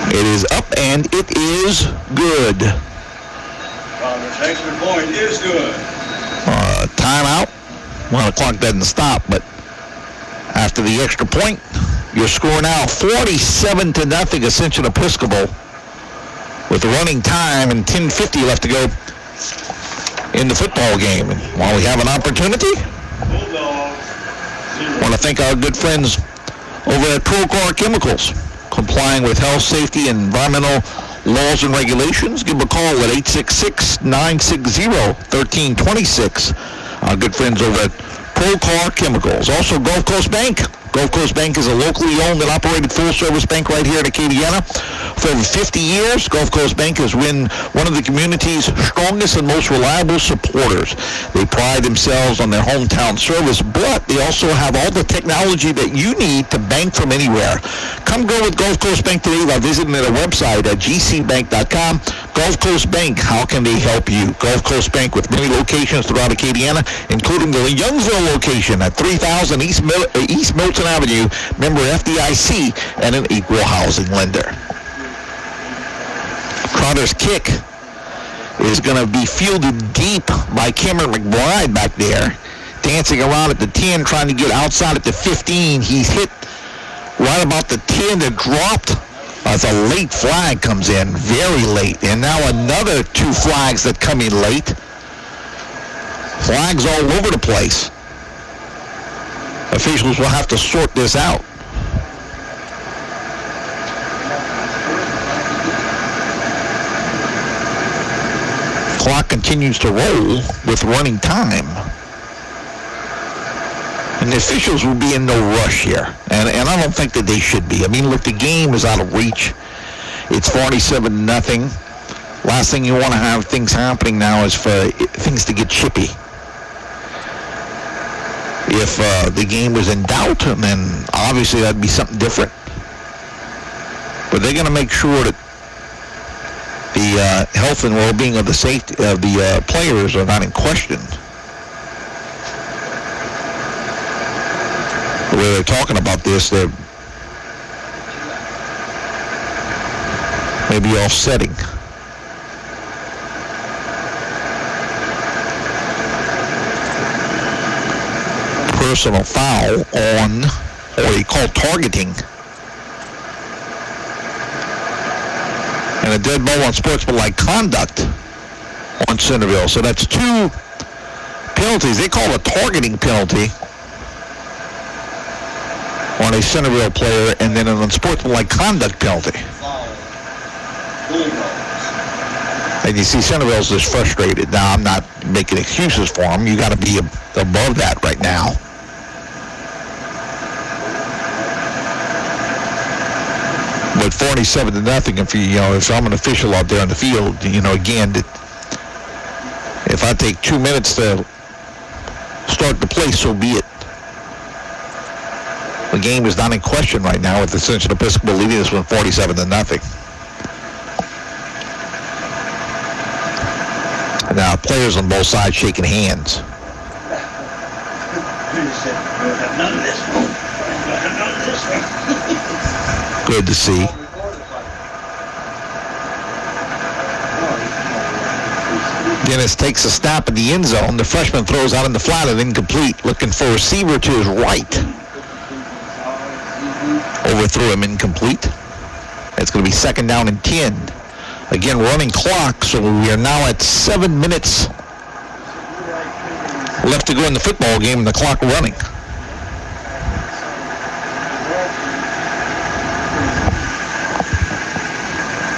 It is up, and it is good. Roberts' extra point is good. Timeout. Well, the clock doesn't stop, but after the extra point, your score now 47-0 Ascension Episcopal with running time and 10:50 left to go in the football game. And while we have an opportunity, I want to thank our good friends over at Procor Chemicals, complying with health, safety, and environmental laws and regulations. Give them a call at 866-960-1326. Our good friends over at Procor Chemicals. Also, Gulf Coast Bank. Gulf Coast Bank is a locally owned and operated full-service bank right here in Acadiana. For over 50 years, Gulf Coast Bank has been one of the community's strongest and most reliable supporters. They pride themselves on their hometown service, but they also have all the technology that you need to bank from anywhere. Come go with Gulf Coast Bank today by visiting their website at gcbank.com. Gulf Coast Bank, how can they help you? Gulf Coast Bank with many locations throughout Acadiana, including the Youngsville location at 3000 East Milton Avenue, member FDIC, and an equal housing lender. Crowder's kick is going to be fielded deep by Cameron McBride back there, dancing around at the 10, trying to get outside at the 15. He's hit right about the 10 that dropped as a late flag comes in, very late. And now another 2 flags that come in late. Flags all over the place. Officials will have to sort this out. Clock continues to roll with running time. And the officials will be in no rush here. And I don't think that they should be. I mean, look, the game is out of reach. It's 47-0. Last thing you want to have things happening now is for things to get chippy. If the game was in doubt, then obviously that'd be something different. But they're going to make sure that the health and well-being of the safety of the players are not in question. The way they're talking about this, they're maybe offsetting. Personal foul on what he called targeting. And a dead ball on sportsmanlike conduct on Centerville. So that's 2 penalties. They call a targeting penalty on a Centerville player, and then an unsportsmanlike conduct penalty. And you see Centerville's just frustrated. Now, I'm not making excuses for them. You got to be above that right now. But 47-0, if I'm an official out there on the field, again, if I take 2 minutes to start the play, so be it. The game is not in question right now with Ascension Episcopal leading this one 47-0. Now, players on both sides shaking hands. Good to see. Dennis takes a snap in the end zone. The freshman throws out in the flat and incomplete. Looking for a receiver to his right. Overthrew him, incomplete. It's going to be 2nd down and 10. Again, running clock, so we are now at 7 minutes left to go in the football game and the clock running.